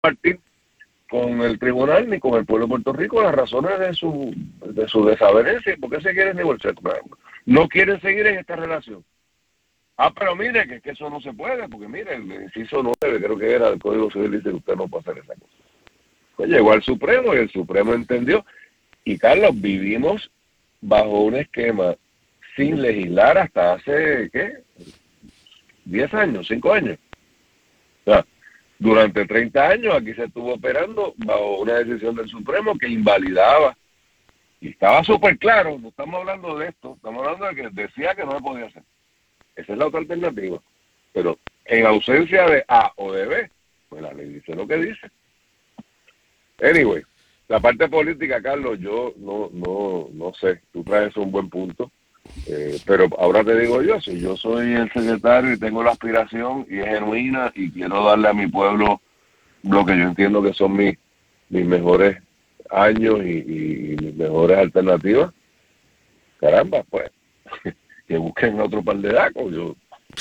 compartir con el tribunal ni con el pueblo de Puerto Rico las razones de su desavenencia. ¿Por qué se quieren divorciar? No quieren seguir en esta relación. Pero mire, que eso no se puede, porque mire, el inciso 9, creo que era el Código Civil, dice que usted no puede hacer esa cosa. Pues llegó al Supremo y el Supremo entendió. Y Carlos, vivimos bajo un esquema sin legislar hasta hace, ¿qué? 10 años, 5 años. O sea, durante 30 años aquí se estuvo operando bajo una decisión del Supremo que invalidaba. Y estaba súper claro, no estamos hablando de esto, estamos hablando de que decía que no se podía hacer. Esa es la otra alternativa. Pero en ausencia de A o de B, pues la ley dice lo que dice. Anyway, la parte política, Carlos, yo no sé, tú traes un buen punto. Pero ahora te digo yo, si yo soy el secretario y tengo la aspiración y es genuina y quiero darle a mi pueblo lo que yo entiendo que son mis mejores años y mis mejores alternativas, caramba, pues que busquen otro par de dacos. Yo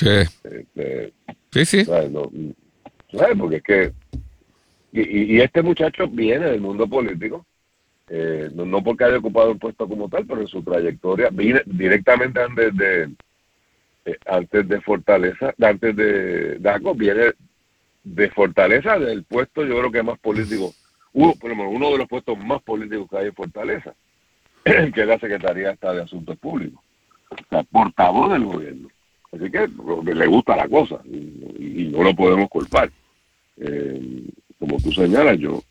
sí. ¿sabes? No, ¿sabes? Porque es que y este muchacho viene del mundo político. No porque haya ocupado el puesto como tal, pero en su trayectoria viene directamente antes de Fortaleza, antes de Daco, viene de Fortaleza, del puesto yo creo que más político, uno de los puestos más políticos que hay en Fortaleza, que es la Secretaría de Asuntos Públicos, o sea, portavoz del gobierno. Así que le gusta la cosa y no lo podemos culpar. Como tú señalas, yo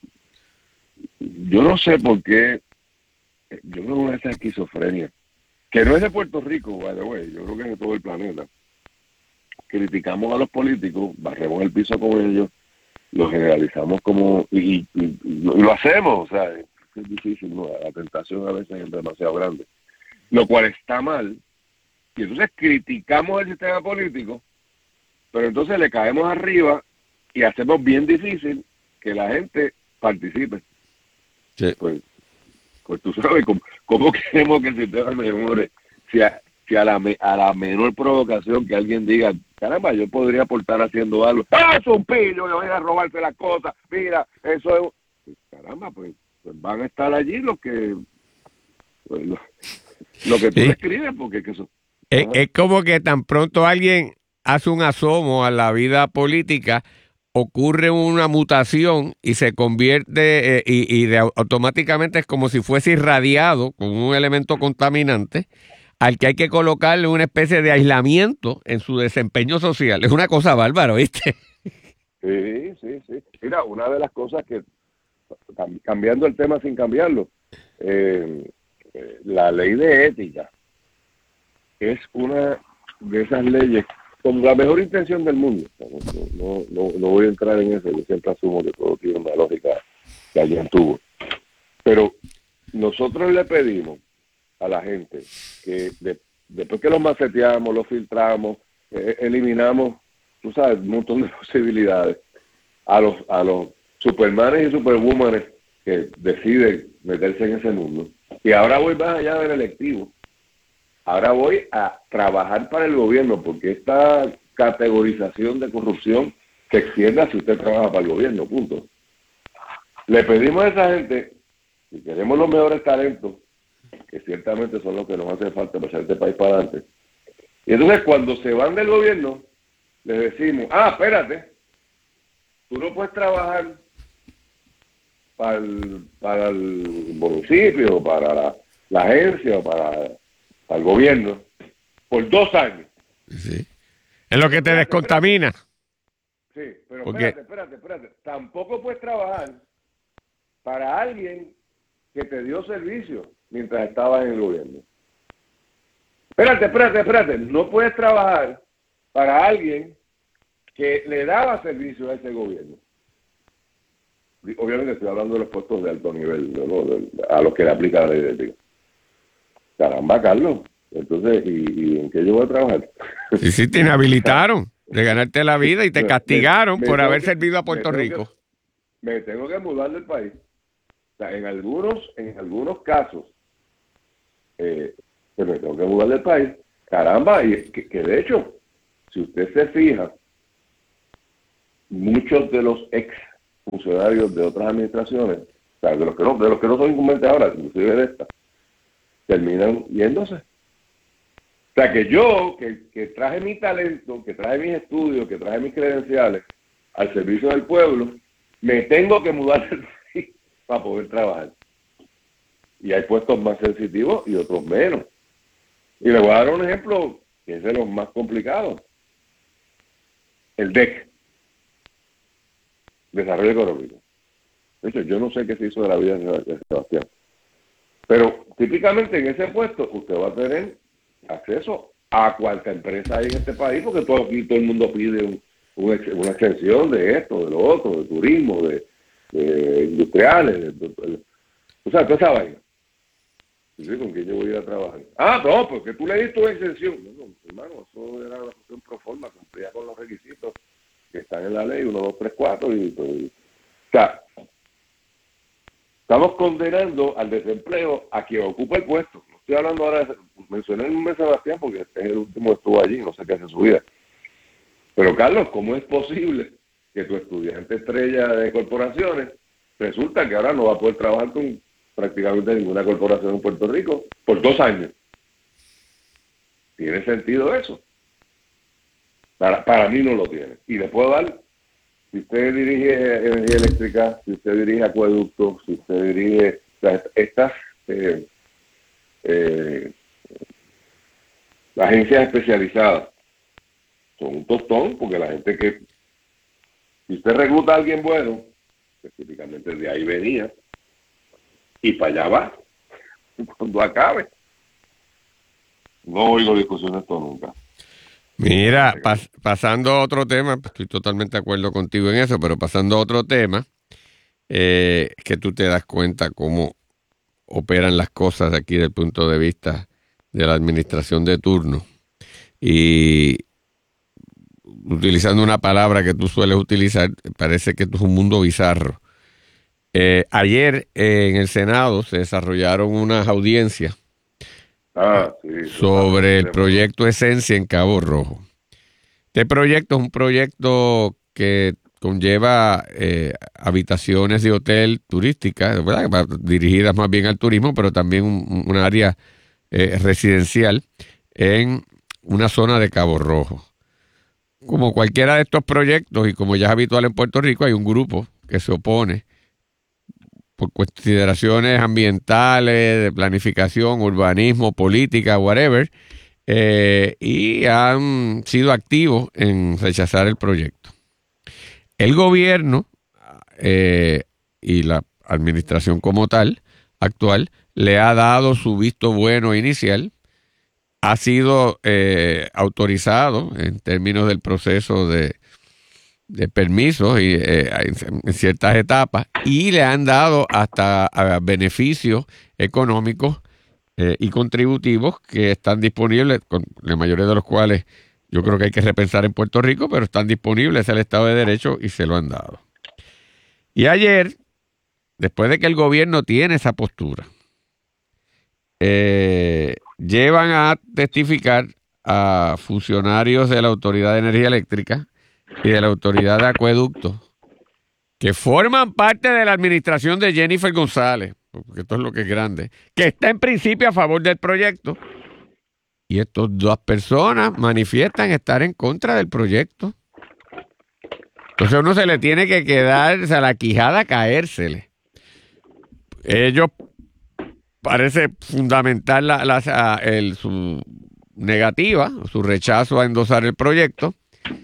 no sé por qué, yo creo que esa esquizofrenia, que no es de Puerto Rico, by the way, yo creo que es de todo el planeta. Criticamos a los políticos, barremos el piso con ellos, lo generalizamos como, y lo hacemos, o sea, es difícil, ¿no? La tentación a veces es demasiado grande, lo cual está mal, y entonces criticamos el sistema político, pero entonces le caemos arriba y hacemos bien difícil que la gente participe. Sí. Pues tú sabes cómo queremos que el sistema mejore si a la menor provocación que alguien diga, caramba, yo podría aportar haciendo algo, es un pillo, yo voy a robarse las cosas, mira, eso es, pues, caramba, pues van a estar allí los que pues, lo que tú describes, porque es que eso es como que tan pronto alguien hace un asomo a la vida política, ocurre una mutación y se convierte automáticamente es como si fuese irradiado con un elemento contaminante al que hay que colocarle una especie de aislamiento en su desempeño social. Es una cosa bárbara, ¿viste? Sí. Mira, una de las cosas que, cambiando el tema sin cambiarlo, la ley de ética es una de esas leyes con la mejor intención del mundo. No voy a entrar en eso, yo siempre asumo que todo tiene una lógica que alguien tuvo. Pero nosotros le pedimos a la gente que después que los maceteamos, los filtramos, eliminamos, tú sabes, un montón de posibilidades, a los supermanes y superwomanes que deciden meterse en ese mundo. Y ahora voy más allá del electivo. Ahora voy a trabajar para el gobierno, porque esta categorización de corrupción se extiende a si usted trabaja para el gobierno, punto. Le pedimos a esa gente, si queremos los mejores talentos, que ciertamente son los que nos hace falta para echar este país para adelante, y entonces cuando se van del gobierno, les decimos, espérate, tú no puedes trabajar para el municipio, para la agencia, o para el gobierno, por 2 años. Sí. Es lo que te descontamina. Sí, pero Porque... espérate. Tampoco puedes trabajar para alguien que te dio servicio mientras estabas en el gobierno. Espérate. No puedes trabajar para alguien que le daba servicio a ese gobierno. Obviamente estoy hablando de los puestos de alto nivel, ¿no? A los que le aplica la ley de ética. Caramba, Carlos. Entonces, ¿y en qué yo voy a trabajar? Sí, te inhabilitaron de ganarte la vida y te castigaron por haber servido a Puerto Rico. Me tengo que mudar del país. O sea, en algunos casos, pues me tengo que mudar del país. Caramba, y que de hecho, si usted se fija, muchos de los ex funcionarios de otras administraciones, o sea, de los que no son incumbentes ahora, inclusive de esta, terminan yéndose. O sea, que yo, que traje mi talento, que traje mis estudios, que traje mis credenciales al servicio del pueblo, me tengo que mudar del país para poder trabajar. Y hay puestos más sensitivos y otros menos. Y le voy a dar un ejemplo que es de los más complicados. El DEC, Desarrollo Económico. De hecho, yo no sé qué se hizo de la vida de Sebastián. Pero típicamente en ese puesto usted va a tener acceso a cualquier empresa hay en este país, porque todo el mundo pide una extensión de esto, de lo otro, de turismo, de industriales, o sea, toda esa vaina. ¿Sí? ¿Con quién yo voy a ir a trabajar? No, porque tú le diste una extensión. No, hermano, eso era una cuestión pro forma, cumplía con los requisitos que están en la ley 1, 2, 3, 4 o sea, estamos condenando al desempleo a quien ocupa el puesto. No estoy hablando ahora mencioné el nombre de Sebastián porque este es el último que estuvo allí, no sé qué hace en su vida. Pero Carlos, ¿cómo es posible que tu estudiante estrella de corporaciones resulta que ahora no va a poder trabajar con prácticamente ninguna corporación en Puerto Rico por 2 años? ¿Tiene sentido eso? Para mí no lo tiene. Y le puedo dar, si usted dirige energía eléctrica, si usted dirige acueductos, si usted dirige estas agencias especializadas, son un tostón, porque la gente que, si usted recluta a alguien bueno, que típicamente de ahí venía, y para allá va, cuando acabe. No oigo discusión de esto nunca. Mira, pasando a otro tema, estoy totalmente de acuerdo contigo en eso, pero pasando a otro tema, que tú te das cuenta cómo operan las cosas aquí desde el punto de vista de la administración de turno. Y utilizando una palabra que tú sueles utilizar, parece que esto es un mundo bizarro. Ayer en el Senado se desarrollaron unas audiencias sobre el proyecto Esencia en Cabo Rojo. Este proyecto es un proyecto que conlleva habitaciones de hotel turísticas, ¿verdad? Dirigidas más bien al turismo, pero también un área residencial en una zona de Cabo Rojo. Como cualquiera de estos proyectos, y como ya es habitual en Puerto Rico, hay un grupo que se opone por consideraciones ambientales, de planificación, urbanismo, política, whatever, y han sido activos en rechazar el proyecto. El gobierno y la administración como tal, actual, le ha dado su visto bueno inicial, ha sido autorizado en términos del proceso de permisos y en ciertas etapas, y le han dado hasta beneficios económicos y contributivos que están disponibles, con la mayoría de los cuales yo creo que hay que repensar en Puerto Rico, pero están disponibles, es el Estado de Derecho y se lo han dado. Y ayer, después de que el gobierno tiene esa postura, llevan a testificar a funcionarios de la Autoridad de Energía Eléctrica y de la Autoridad de Acueductos, que forman parte de la administración de Jennifer González, porque esto es lo que es grande, que está en principio a favor del proyecto, y estas 2 personas manifiestan estar en contra del proyecto. Entonces a uno se le tiene que quedar, o sea, la quijada caérsele. Ellos parece fundamental su negativa, su rechazo a endosar el proyecto,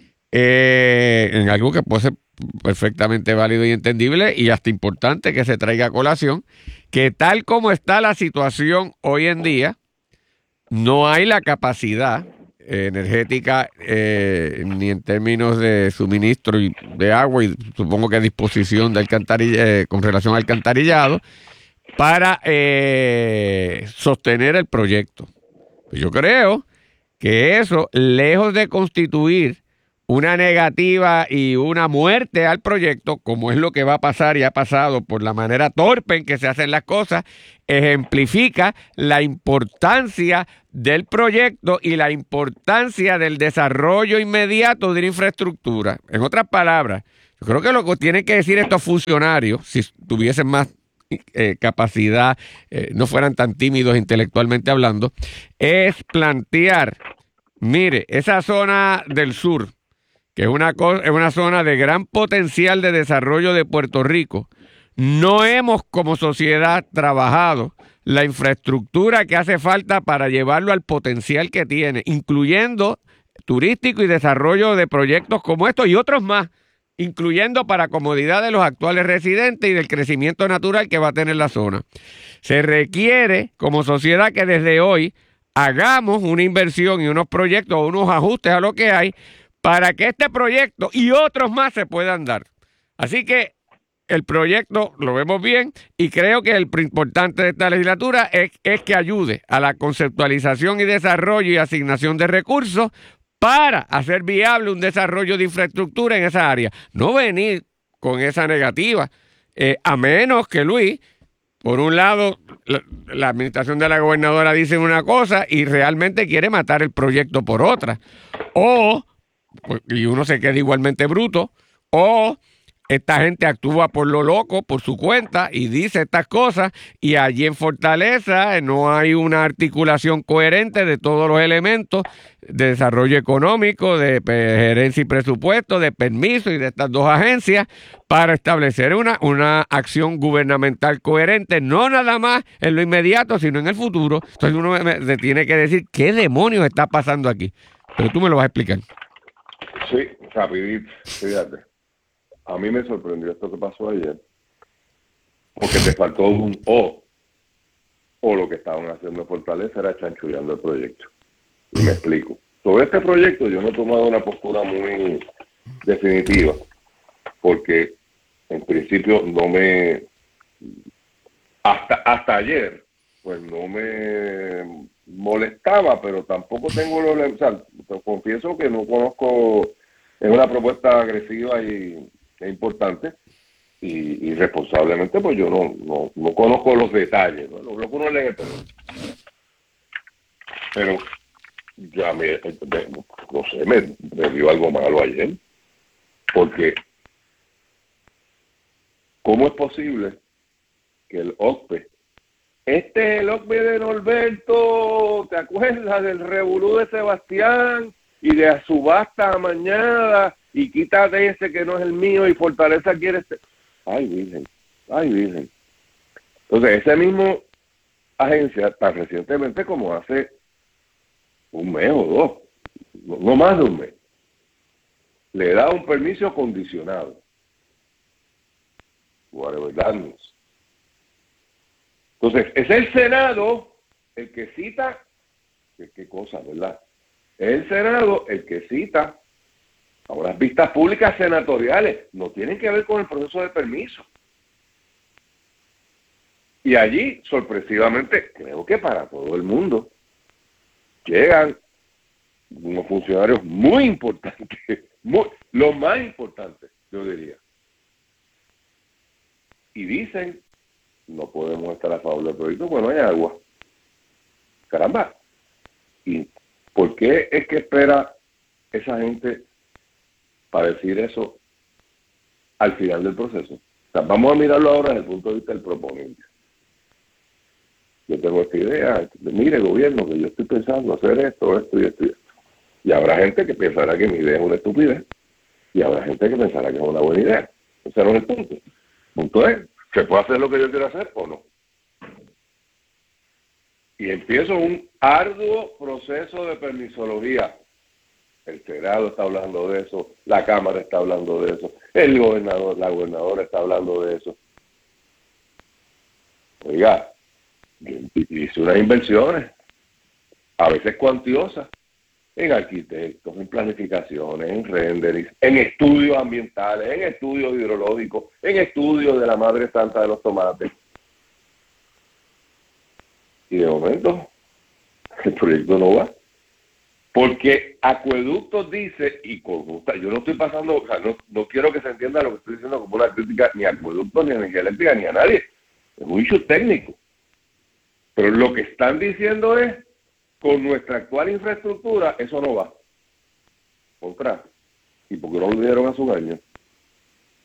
en algo que puede ser perfectamente válido y entendible y hasta importante que se traiga a colación, que tal como está la situación hoy en día, no hay la capacidad energética ni en términos de suministro de agua y supongo que disposición de con relación al alcantarillado para sostener el proyecto. Pues yo creo que eso, lejos de constituir una negativa y una muerte al proyecto, como es lo que va a pasar y ha pasado por la manera torpe en que se hacen las cosas, ejemplifica la importancia del proyecto y la importancia del desarrollo inmediato de la infraestructura. En otras palabras, Yo creo que lo que tienen que decir estos funcionarios, si tuviesen más capacidad, no fueran tan tímidos intelectualmente hablando, es plantear, mire, esa zona del sur, que es una zona de gran potencial de desarrollo de Puerto Rico, no hemos como sociedad trabajado la infraestructura que hace falta para llevarlo al potencial que tiene, incluyendo turístico y desarrollo de proyectos como estos y otros más, incluyendo para comodidad de los actuales residentes y del crecimiento natural que va a tener la zona. Se requiere como sociedad que desde hoy hagamos una inversión y unos proyectos o unos ajustes a lo que hay para que este proyecto y otros más se puedan dar. Así que el proyecto lo vemos bien y creo que el importante de esta legislatura es que ayude a la conceptualización y desarrollo y asignación de recursos para hacer viable un desarrollo de infraestructura en esa área. No venir con esa negativa, a menos que, Luis, por un lado, la administración de la gobernadora dice una cosa y realmente quiere matar el proyecto por otra. Y uno se queda igualmente bruto, o esta gente actúa por lo loco, por su cuenta, y dice estas cosas, y allí en Fortaleza no hay una articulación coherente de todos los elementos de desarrollo económico, de gerencia y presupuesto, de permiso y de estas dos agencias para establecer una acción gubernamental coherente, no nada más en lo inmediato, sino en el futuro. Entonces uno me tiene que decir qué demonios está pasando aquí. Pero tú me lo vas a explicar. Sí, rapidito, fíjate. A mí me sorprendió esto que pasó ayer, porque te faltó un o lo que estaban haciendo en Fortaleza era chanchullando el proyecto. Y me explico. Sobre este proyecto yo no he tomado una postura muy definitiva, porque en principio hasta ayer, pues no me molestaba, pero tampoco tengo confieso que no conozco, es una propuesta agresiva y es importante y responsablemente pues yo no conozco los detalles, ¿no? Lo que uno lee, pero ya no sé, me dio algo malo ayer, porque ¿cómo es posible que el OCPE, este es el OCPE de Norberto, ¿te acuerdas del revolú de Sebastián y de la subasta amañada? Y quítate ese que no es el mío y Fortaleza quiere este. Ay, virgen. Entonces, esa misma agencia, tan recientemente como hace un mes o dos, no más de un mes, le da un permiso condicionado. Whatever that means. Entonces, es el Senado el que cita, qué cosa, ¿verdad? Es el Senado el que cita. Ahora, las vistas públicas senatoriales no tienen que ver con el proceso de permiso. Y allí, sorpresivamente, creo que para todo el mundo, llegan unos funcionarios muy importantes, los más importantes, yo diría. Y dicen, no podemos estar a favor del proyecto porque no hay agua. Caramba. ¿Y por qué es que espera esa gente para decir eso al final del proceso? O sea, vamos a mirarlo ahora desde el punto de vista del proponente. Yo tengo esta idea, mire gobierno, que yo estoy pensando hacer esto y esto. Y habrá gente que pensará que mi idea es una estupidez, y habrá gente que pensará que es una buena idea. Ese no es el punto. El punto es, ¿se puede hacer lo que yo quiero hacer o no? Y empiezo un arduo proceso de permisología. El Senado está hablando de eso, la Cámara está hablando de eso, el gobernador, la gobernadora está hablando de eso. Oiga, hice unas inversiones, a veces cuantiosas, en arquitectos, en planificaciones, en renderings, en estudios ambientales, en estudios hidrológicos, en estudios de la madre santa de los tomates. Y de momento, el proyecto no va. Porque Acueductos dice, y con justa, yo no estoy pasando, o sea, no quiero que se entienda lo que estoy diciendo como una crítica ni a Acueductos, ni a Energía Eléctrica, ni a nadie. Es un issue técnico. Pero lo que están diciendo es, con nuestra actual infraestructura, eso no va. Contra. ¿Y por qué no lo dijeron hace un año?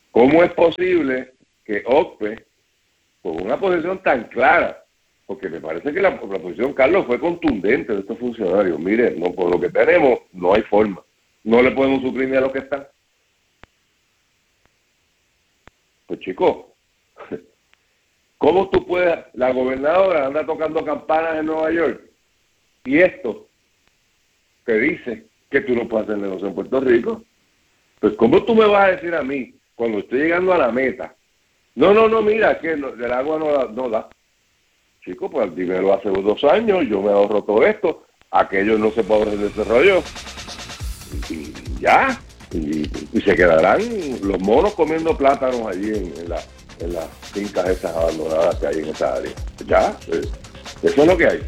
¿Cómo es posible que OCPE, con una posición tan clara, porque me parece que la posición, Carlos, fue contundente de estos funcionarios? Mire, no, con lo que tenemos no hay forma. No le podemos suplir ni a lo que está. Pues chicos, ¿cómo tú puedes? La gobernadora anda tocando campanas en Nueva York y esto te dice que tú no puedes hacer negocio en Puerto Rico. Pues ¿cómo tú me vas a decir a mí, cuando estoy llegando a la meta, no, mira, que el agua no da? Chicos, pues el dinero hace 2 años, yo me ahorro todo esto, aquellos no se puede hacer desarrollo, y ya, y se quedarán los monos comiendo plátanos allí en las fincas estas abandonadas que hay en esa área. Ya, eso es lo que hay.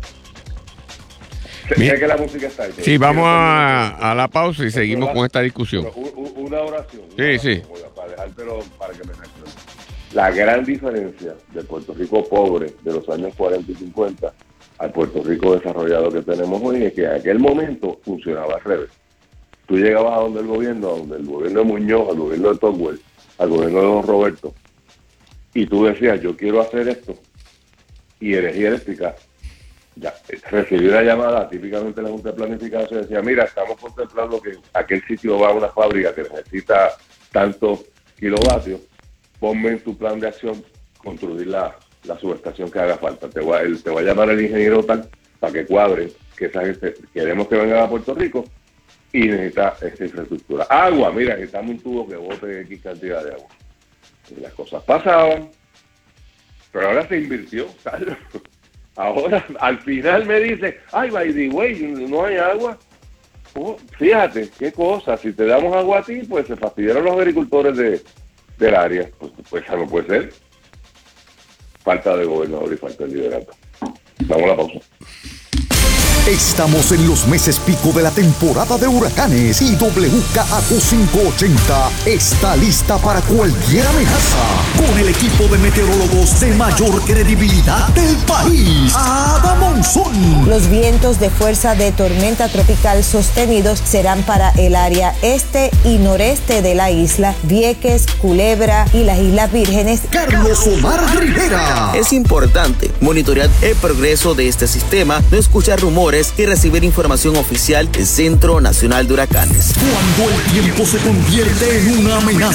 Sé que la música está ahí. Sí, vamos a la pausa y seguimos con esta discusión. Una oración. Sí. Para dejártelo, para que me reaccione. La gran diferencia del Puerto Rico pobre de los años 40 y 50 al Puerto Rico desarrollado que tenemos hoy es que en aquel momento funcionaba al revés. Tú llegabas a donde el gobierno de Muñoz, al gobierno de Tocqueville, al gobierno de Don Roberto, y tú decías, yo quiero hacer esto, y energía eléctrica, ya recibí una llamada, típicamente la Junta de Planificación decía, mira, estamos contemplando que aquel sitio va a una fábrica que necesita tantos kilovatios, ponme en tu plan de acción construir la subestación que haga falta. Te va a llamar el ingeniero tal para que cuadre que esa gente, queremos que vengan a Puerto Rico y necesita esta infraestructura. Agua, mira, necesitamos un tubo que bote X cantidad de agua. Y las cosas pasaban, pero ahora se invirtió, Carlos. Ahora, al final me dice, ay, by the way, no hay agua. Oh, fíjate, qué cosa, si te damos agua a ti, pues se fastidiaron los agricultores del área. Pues eso no puede ser. Falta de gobernador y falta de liderato. Vamos a la pausa. Estamos en los meses pico de la temporada de huracanes y WKAQ 580 está lista para cualquier amenaza. Con el equipo de meteorólogos de mayor credibilidad del país, Ada Monzón. Los vientos de fuerza de tormenta tropical sostenidos serán para el área este y noreste de la isla, Vieques, Culebra y las Islas Vírgenes. Carlos Omar Rivera. Es importante monitorear el progreso de este sistema, no escuchar rumores y recibir información oficial del Centro Nacional de Huracanes. Cuando el tiempo se convierte en una amenaza,